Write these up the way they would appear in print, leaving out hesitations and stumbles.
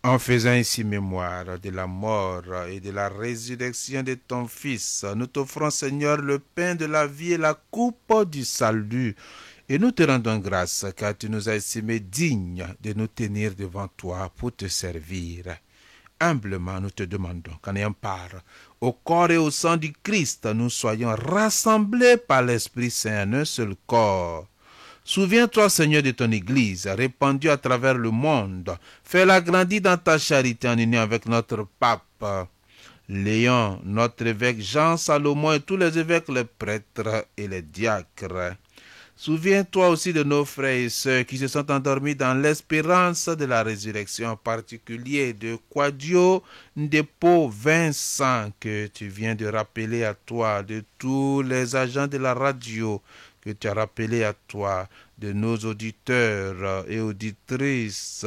En faisant ainsi mémoire de la mort et de la résurrection de ton Fils, nous t'offrons, Seigneur, le pain de la vie et la coupe du salut. Et nous te rendons grâce car tu nous as estimés dignes de nous tenir devant toi pour te servir. Humblement, nous te demandons qu'en ayant part au corps et au sang du Christ, nous soyons rassemblés par l'Esprit Saint en un seul corps. Souviens-toi, Seigneur, de ton Église, répandue à travers le monde. Fais-la grandir dans ta charité en union avec notre pape Léon, notre évêque Jean Salomon et tous les évêques, les prêtres et les diacres. Souviens-toi aussi de nos frères et sœurs qui se sont endormis dans l'espérance de la résurrection, en particulier de Quadio Ndepo Vincent, que tu viens de rappeler à toi, de tous les agents de la radio que tu as rappelé à toi, de nos auditeurs et auditrices,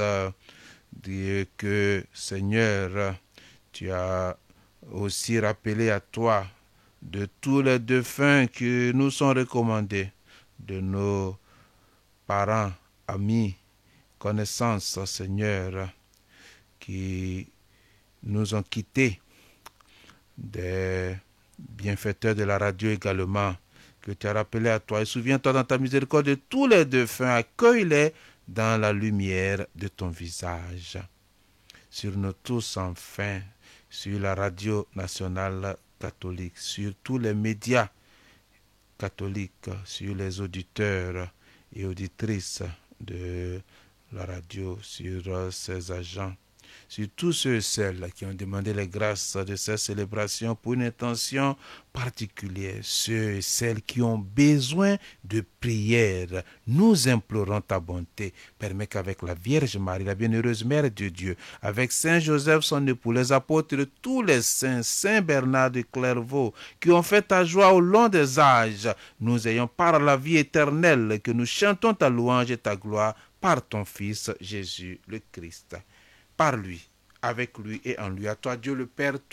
que Seigneur, tu as aussi rappelé à toi de tous les défunts qui nous sont recommandés, de nos parents, amis, connaissances, Seigneur, qui nous ont quittés, des bienfaiteurs de la radio également, que tu as rappelé à toi. Et souviens-toi dans ta miséricorde de tous les défunts, accueille-les dans la lumière de ton visage. Sur nous tous, enfin, sur la radio nationale catholique, sur tous les médias catholiques, sur les auditeurs et auditrices de la radio, sur ses agents, sur tous ceux et celles qui ont demandé les grâces de cette célébration pour une intention particulière, ceux et celles qui ont besoin de prière. Nous implorons ta bonté. Permets qu'avec la Vierge Marie, la bienheureuse Mère de Dieu, avec Saint Joseph, son époux, les apôtres, tous les saints, Saint Bernard de Clairvaux, qui ont fait ta joie au long des âges, nous ayons par la vie éternelle, que nous chantons ta louange et ta gloire par ton Fils Jésus le Christ. Par lui, avec lui et en lui, à toi Dieu le Père